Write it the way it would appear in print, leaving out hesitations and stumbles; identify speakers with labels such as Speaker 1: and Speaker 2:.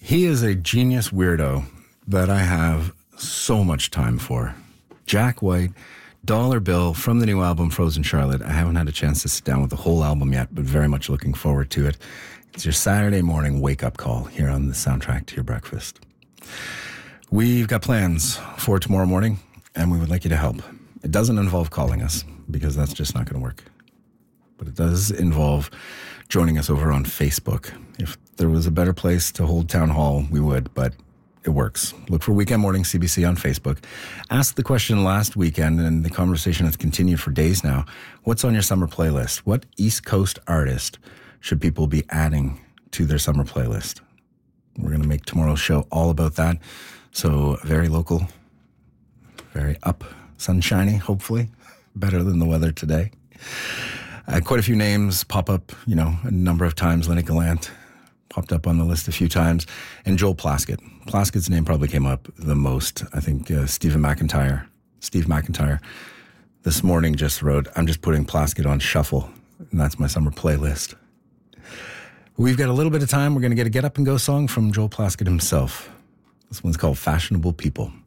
Speaker 1: He is a genius weirdo that I have so much time for. Jack White, Dollar Bill from the new album Frozen Charlotte. I haven't had a chance to sit down with the whole album yet, but very much looking forward to it. It's your Saturday morning wake-up call here on the soundtrack to your breakfast. We've got plans for tomorrow morning, and we would like you to help. It doesn't involve calling us, because that's just not going to work. But it does involve joining us over on Facebook. If there was a better place to hold town hall, we would, but it works. Look for Weekend Morning CBC on Facebook. Asked the question last weekend, and the conversation has continued for days now. What's on your summer playlist? What East Coast artist should people be adding to their summer playlist? We're going to make tomorrow's show all about that. So very local, very up, sunshiny, hopefully. Better than the weather today. Quite a few names pop up, a number of times. Lenny Gallant popped up on the list a few times. And Joel Plaskett. Plaskett's name probably came up the most. I think Steve McIntyre this morning just wrote, I'm just putting Plaskett on shuffle. And that's my summer playlist. We've got a little bit of time. We're going to get a Get Up and Go song from Joel Plaskett himself. This one's called Fashionable People.